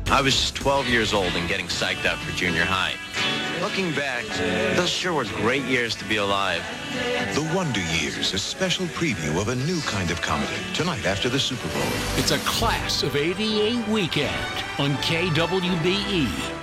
I was just 12 years old and getting psyched up for junior high. Looking back, those sure were great years to be alive. The Wonder Years, a special preview of a new kind of comedy, tonight after the Super Bowl. It's a Class of '88 weekend on KWBE.